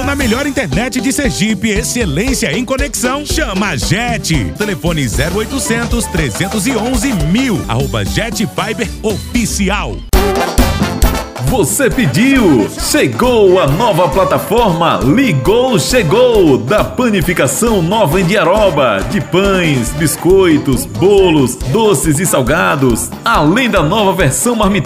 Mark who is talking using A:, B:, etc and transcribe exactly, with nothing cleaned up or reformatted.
A: na melhor internet de Sergipe, excelência em conexão. Chama a Jet. Telefone zero oitocentos, trezentos e onze, mil. Arroba Jet Fiber Oficial.
B: Você pediu! Chegou a nova plataforma Ligou Chegou, da Panificação Nova Indiaroba, de pães, biscoitos, bolos, doces e salgados, além da nova versão marmiteira